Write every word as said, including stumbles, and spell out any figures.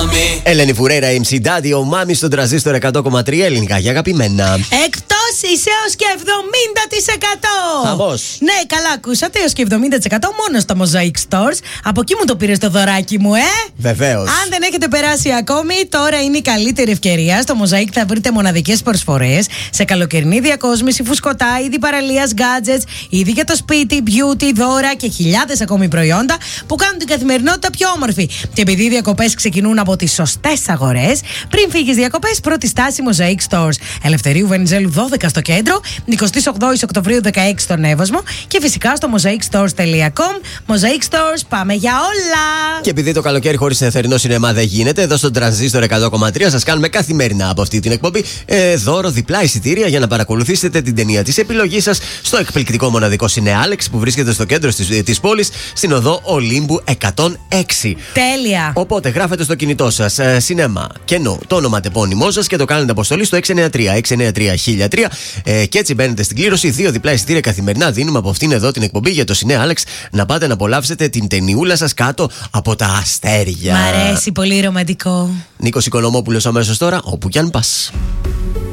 Μάμι. Ελένη Φουρέιρα, εμ σι Daddy, ο Μάμι στον τραζίστορ εκατό κόμμα τρία ελληνικά για αγαπημένα. Εκπτώσεις έως και εβδομήντα τοις εκατό. Χαμός. Ναι, καλά ακούσατε, έως και εβδομήντα τοις εκατό μόνο στο Mosaic Stores. Από εκεί μου το πήρες το δωράκι μου, ε! Βεβαίως. Αν δεν έχετε περάσει ακόμη, τώρα είναι η καλύτερη ευκαιρία. Στο Mosaic θα βρείτε μοναδικές προσφορές σε καλοκαιρινή διακόσμηση, φουσκωτά, είδη παραλίας, gadgets, είδη για το σπίτι, beauty, δώρα και χιλιάδες ακόμη προϊόντα που κάνουν την καθημερινότητα πιο όμορφη. Και επειδή οι διακοπές ξεκινούν από τις σωστές αγορές, πριν φύγεις διακοπές, πρώτη στάση Mosaic Stores. Ελευθερίου Βενιζέλου δώδεκα στο κέντρο, εικοστή όγδοη Οκτωβρίου δεκαέξι στον Εύωσμο και φυσικά στο mosaic stores τελεία com. Mosaic Stores, πάμε για όλα! Και επειδή το καλοκαίρι χωρίς θερινό σινεμά δεν γίνεται, εδώ στον Τρανζίστορ εκατό κόμμα τρία σας κάνουμε καθημερινά από αυτή την εκπομπή ε, δώρο διπλά εισιτήρια για να παρακολουθήσετε την ταινία της επιλογής σας στο εκπληκτικό μοναδικό Σινεάλεξ που βρίσκεται στο κέντρο της, της πόλης, στην οδό Ολύμπου εκατόν έξι. Τέλεια! Οπότε γράφετε στο κινητό σας ε, σινεμά, κενό, το όνομα τεπώνυμό σας και το κάνετε αποστολή στο έξι εννιά τρία έξι εννιά τρία χίλια τρία ε, και έτσι μπαίνετε στην κλήρωση. Δύο διπλά εισιτήρια καθημερινά δίνουμε από αυτήν εδώ την εκπομπή για το Σινεάλεξ να πάτε να απολαύσετε την ταινιούλα σας κάτω από τα αστέρια. Μ' αρέσει, πολύ ρομαντικό. Νίκος Οικονομόπουλος αμέσως τώρα, όπου κι αν πας.